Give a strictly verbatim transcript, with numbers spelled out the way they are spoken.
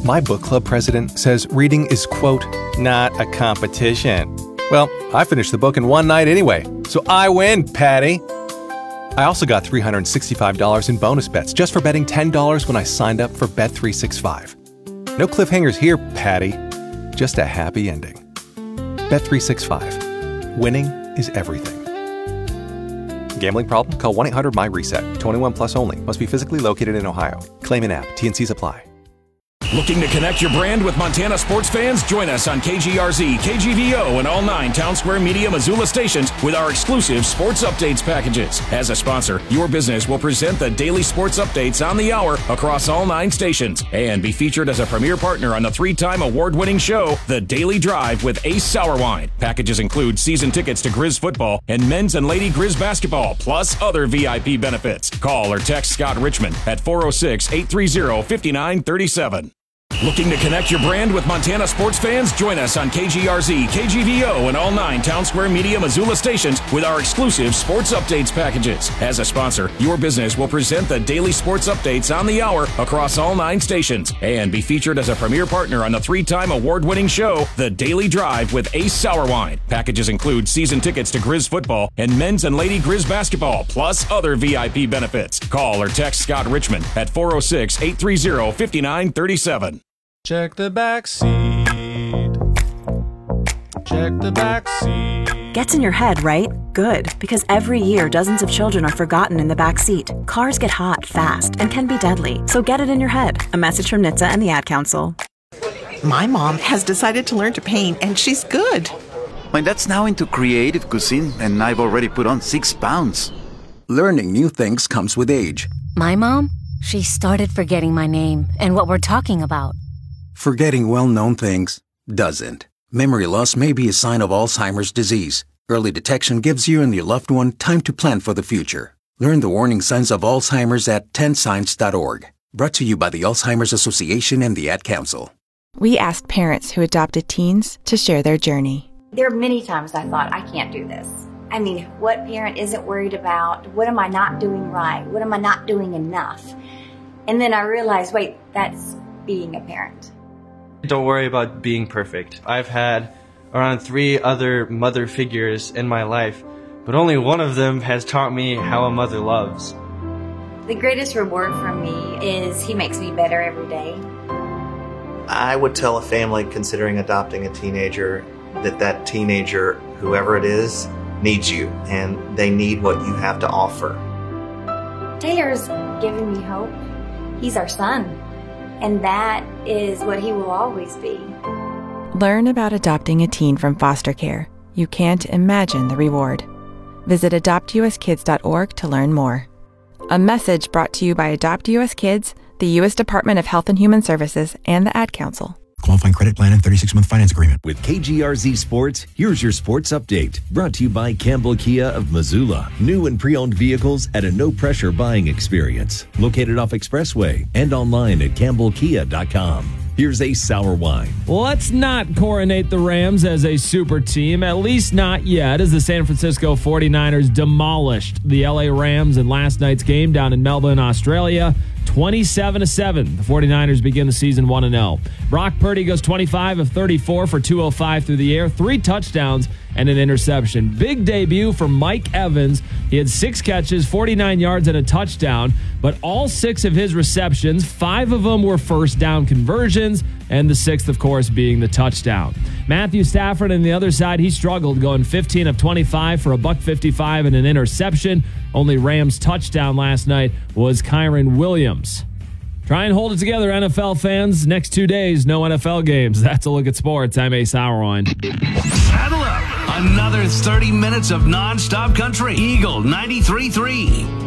My book club president says reading is, quote, not a competition. Well, I finished the book in one night anyway, so I win, Patty. I also got three hundred sixty-five dollars in bonus bets just for betting ten dollars when I signed up for Bet three sixty-five. No cliffhangers here, Patty. Just a happy ending. Bet three sixty-five. Winning is everything. Gambling problem? Call one eight hundred M Y reset. twenty-one plus only. Must be physically located in Ohio. Claim in app. T N Cs apply. Looking to connect your brand with Montana sports fans? Join us on K G R Z, K G V O, and all nine Town Square Media Missoula stations with our exclusive sports updates packages. As a sponsor, your business will present the daily sports updates on the hour across all nine stations and be featured as a premier partner on the three-time award-winning show, The Daily Drive with Ace Sour Wine. Packages include season tickets to Grizz football and men's and lady Grizz basketball, plus other V I P benefits. Call or text Scott Richmond at four oh six, eight three zero, five nine three seven. Looking to connect your brand with Montana sports fans? Join us on K G R Z, K G V O, and all nine Town Square Media Missoula stations with our exclusive sports updates packages. As a sponsor, your business will present the daily sports updates on the hour across all nine stations and be featured as a premier partner on the three-time award-winning show, The Daily Drive with Ace Sour Wine. Packages include season tickets to Grizz football and men's and lady Grizz basketball, plus other V I P benefits. Call or text Scott Richmond at four oh six, eight three zero, five nine three seven. Check the back seat. Check the back seat. Gets in your head, right? Good, because every year dozens of children are forgotten in the back seat. Cars get hot fast and can be deadly, so get it in your head. A message from N H T S A and the Ad Council. My mom has decided to learn to paint, and she's good. My dad's now into creative cuisine, and I've already put on six pounds. Learning new things comes with age. My mom, she started forgetting my name and what we're talking about. Forgetting well-known things doesn't. Memory loss may be a sign of Alzheimer's disease. Early detection gives you and your loved one time to plan for the future. Learn the warning signs of Alzheimer's at ten signs dot org. Brought to you by the Alzheimer's Association and the Ad Council. We asked parents who adopted teens to share their journey. There are many times I thought, I can't do this. I mean, what parent isn't worried about? What am I not doing right? What am I not doing enough? And then I realized, wait, that's being a parent. Don't worry about being perfect. I've had around three other mother figures in my life, but only one of them has taught me how a mother loves. The greatest reward for me is he makes me better every day. I would tell a family considering adopting a teenager that that teenager, whoever it is, needs you, and they need what you have to offer. Taylor's given me hope. He's our son. And that is what he will always be. Learn about adopting a teen from foster care. You can't imagine the reward. Visit adopt u s kids dot org to learn more. A message brought to you by Adopt U S Kids, the U S Department of Health and Human Services, and the Ad Council. Qualifying credit plan and thirty-six month finance agreement. With K G R Z Sports, here's your sports update. Brought to you by Campbell Kia of Missoula. New and pre-owned vehicles at a no-pressure buying experience. Located off Expressway and online at campbell kia dot com. Here's Ace Sour Wine. Let's not coronate the Rams as a super team, at least not yet, as the San Francisco forty-niners demolished the L A Rams in last night's game down in Melbourne, Australia. twenty-seven to seven. The forty-niners begin the season one and oh. Brock Purdy goes twenty-five of thirty-four for two oh five through the air, three touchdowns and an interception. Big debut for Mike Evans. He had six catches, forty-nine yards, and a touchdown, but all six of his receptions, five of them were first down conversions, and the sixth, of course, being the touchdown. Matthew Stafford on the other side, he struggled, going fifteen of twenty-five for a buck fifty-five and an interception. Only Rams touchdown last night was Kyron Williams. Try and hold it together, N F L fans. Next two days, no N F L games. That's a look at sports. I'm Ace Sauerwein. Saddle up. Another thirty minutes of nonstop country. Eagle ninety-three point three.